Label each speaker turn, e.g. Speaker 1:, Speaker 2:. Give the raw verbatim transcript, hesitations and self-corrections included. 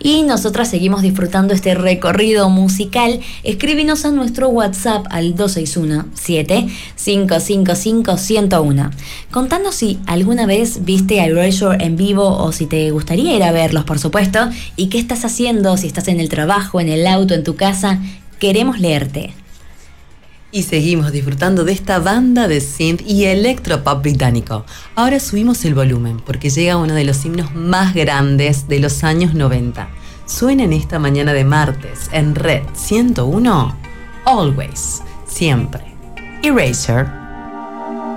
Speaker 1: Y nosotras seguimos disfrutando este recorrido musical. Escríbenos a nuestro WhatsApp al dos seis uno, siete cinco cinco cinco, uno cero uno. Contanos si alguna vez viste a Erasure en vivo o si te gustaría ir a verlos, por supuesto, y qué estás haciendo, si estás en el trabajo, en el auto, en tu casa. Queremos leerte.
Speaker 2: Y seguimos disfrutando de esta banda de synth y electropop británico. Ahora subimos el volumen porque llega uno de los himnos más grandes de los años noventa. Suena en esta mañana de martes en Red ciento uno, Always, siempre. Erasure.